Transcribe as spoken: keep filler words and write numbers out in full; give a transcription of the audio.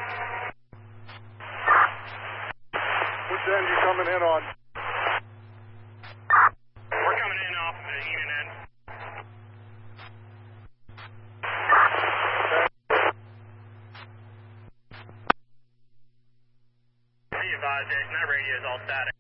Which end you coming in on? We're coming in off the Enon end. Be advised, Jason, that radio is all static.